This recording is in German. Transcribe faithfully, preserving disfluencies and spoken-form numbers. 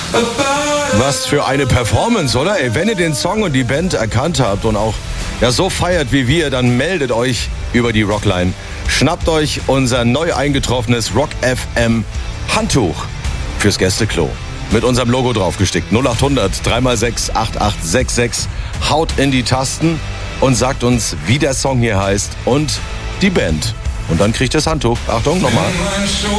Was für eine Performance, oder? Ey, wenn ihr den Song und die Band erkannt habt und auch ja, so feiert wie wir, dann meldet euch über die Rockline. Schnappt euch unser neu eingetroffenes Rock F M Handtuch fürs Gästeklo. Mit unserem Logo draufgestickt. null acht hundert drei mal sechs acht acht sechs sechs. Haut in die Tasten und sagt uns, wie der Song hier heißt und die Band. Und dann kriegt ihr das Handtuch. Achtung, nochmal.